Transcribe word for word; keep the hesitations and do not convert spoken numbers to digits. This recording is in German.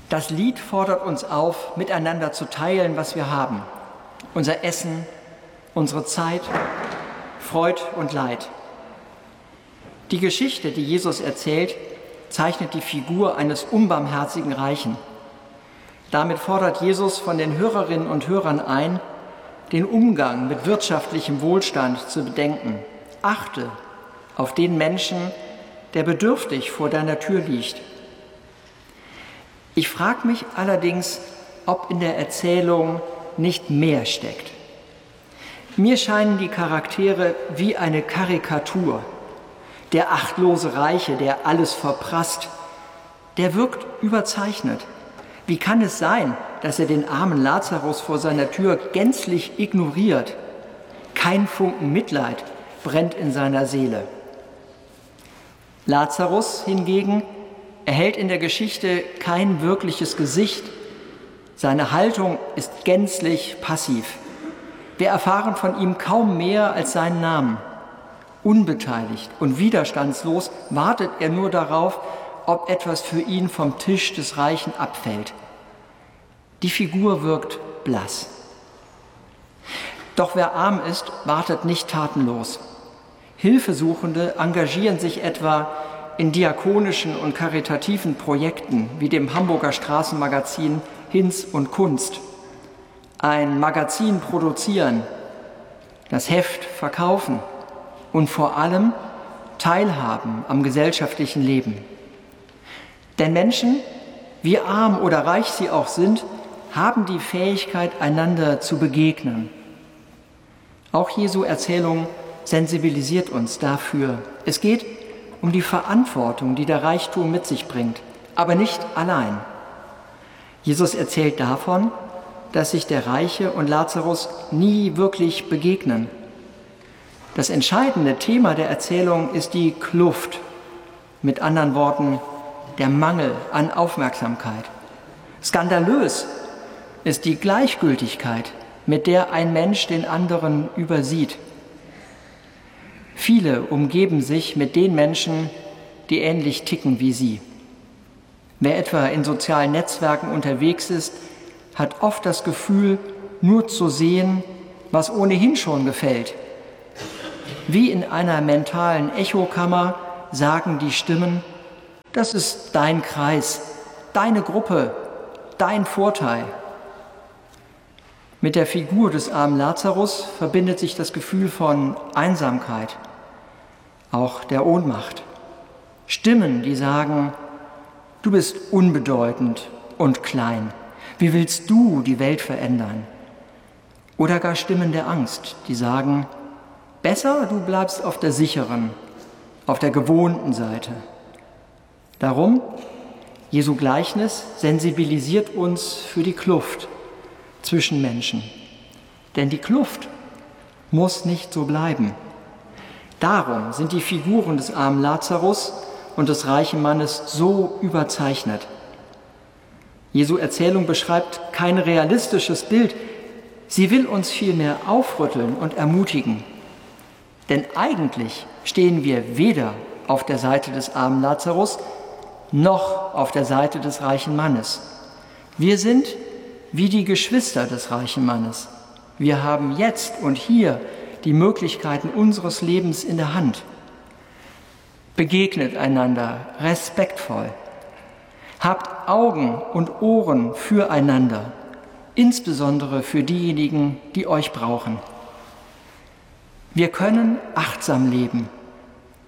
Das Lied fordert uns auf, miteinander zu teilen, was wir haben. Unser Essen, unsere Zeit, Freud und Leid. Die Geschichte, die Jesus erzählt, zeichnet die Figur eines unbarmherzigen Reichen. Damit fordert Jesus von den Hörerinnen und Hörern ein, den Umgang mit wirtschaftlichem Wohlstand zu bedenken. Achte auf den Menschen, der bedürftig vor deiner Tür liegt. Ich frage mich allerdings, ob in der Erzählung nicht mehr steckt. Mir scheinen die Charaktere wie eine Karikatur. Der achtlose Reiche, der alles verprasst, der wirkt überzeichnet. Wie kann es sein, dass er den armen Lazarus vor seiner Tür gänzlich ignoriert? Kein Funken Mitleid brennt in seiner Seele. Lazarus hingegen erhält in der Geschichte kein wirkliches Gesicht. Seine Haltung ist gänzlich passiv. Wir erfahren von ihm kaum mehr als seinen Namen. Unbeteiligt und widerstandslos wartet er nur darauf, ob etwas für ihn vom Tisch des Reichen abfällt. Die Figur wirkt blass. Doch wer arm ist, wartet nicht tatenlos. Hilfesuchende engagieren sich etwa in diakonischen und karitativen Projekten wie dem Hamburger Straßenmagazin Hinz und Kunst. Ein Magazin produzieren, das Heft verkaufen und vor allem teilhaben am gesellschaftlichen Leben. Denn Menschen, wie arm oder reich sie auch sind, haben die Fähigkeit, einander zu begegnen. Auch Jesu Erzählung sensibilisiert uns dafür. Es geht um die Verantwortung, die der Reichtum mit sich bringt, aber nicht allein. Jesus erzählt davon, dass sich der Reiche und Lazarus nie wirklich begegnen. Das entscheidende Thema der Erzählung ist die Kluft, mit anderen Worten der Mangel an Aufmerksamkeit. Skandalös ist die Gleichgültigkeit, mit der ein Mensch den anderen übersieht. Viele umgeben sich mit den Menschen, die ähnlich ticken wie sie. Wer etwa in sozialen Netzwerken unterwegs ist, hat oft das Gefühl, nur zu sehen, was ohnehin schon gefällt. Wie in einer mentalen Echokammer sagen die Stimmen, das ist dein Kreis, deine Gruppe, dein Vorteil. Mit der Figur des armen Lazarus verbindet sich das Gefühl von Einsamkeit, auch der Ohnmacht. Stimmen, die sagen, du bist unbedeutend und klein. Wie willst du die Welt verändern? Oder gar Stimmen der Angst, die sagen, besser du bleibst auf der sicheren, auf der gewohnten Seite. Darum, Jesu Gleichnis sensibilisiert uns für die Kluft zwischen Menschen. Denn die Kluft muss nicht so bleiben. Darum sind die Figuren des armen Lazarus und des reichen Mannes so überzeichnet. Jesu Erzählung beschreibt kein realistisches Bild. Sie will uns vielmehr aufrütteln und ermutigen. Denn eigentlich stehen wir weder auf der Seite des armen Lazarus noch auf der Seite des reichen Mannes. Wir sind wie die Geschwister des reichen Mannes. Wir haben jetzt und hier die Möglichkeiten unseres Lebens in der Hand. Begegnet einander respektvoll. Habt Augen und Ohren füreinander, insbesondere für diejenigen, die euch brauchen. Wir können achtsam leben